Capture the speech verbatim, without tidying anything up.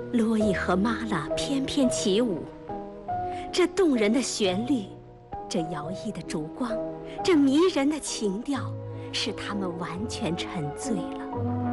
洛伊和玛拉翩翩起舞，这动人的旋律，这摇曳的烛光，这迷人的情调，使他们完全沉醉了。